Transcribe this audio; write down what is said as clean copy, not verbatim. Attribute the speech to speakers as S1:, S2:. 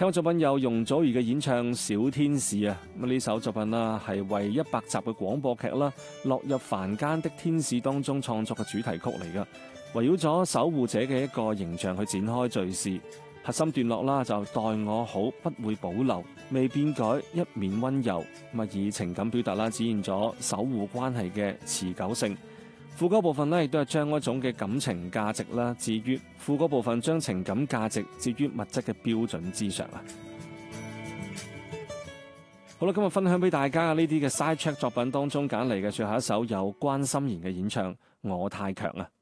S1: 聽過作品有容祖兒嘅演唱《小天使》啊，咁呢首作品啦係為100集嘅廣播劇啦，落入凡間的天使當中創作嘅主題曲嚟噶，圍繞咗守護者嘅一個形象去展開敘事。核心段落啦就待我好，不會保留，未變改，一面溫柔，咁啊以情感表達啦，展現咗守護關係嘅持久性。副歌部分呢，亦都係將一種嘅感情價值啦置於副歌部分，將情感價值置於物質嘅標準之上啊！好啦，今日分享俾大家呢啲嘅 side track 作品當中揀嚟嘅最後一首有關心妍嘅演唱《我太強》啊！